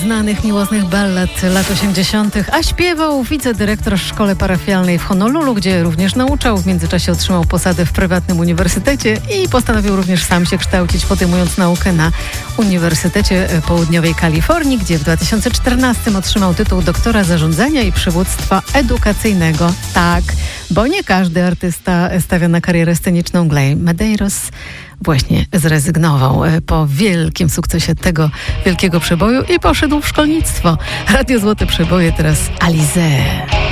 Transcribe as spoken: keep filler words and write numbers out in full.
znanych miłosnych ballad lat osiemdziesiątych, a śpiewał wicedyrektor w szkole parafialnej w Honolulu, gdzie również nauczał. W międzyczasie otrzymał posadę w prywatnym uniwersytecie i postanowił również sam się kształcić, podejmując naukę na Uniwersytecie Południowej Kalifornii, gdzie w dwa tysiące czternastym otrzymał tytuł doktora zarządzania i przywództwa edukacyjnego. Tak, bo nie każdy artysta stawia na karierę sceniczną. Glenn Medeiros właśnie zrezygnował po wielkim sukcesie tego wielkiego przeboju i poszedł w szkolnictwo. Radio Złote Przeboje, teraz Alizée.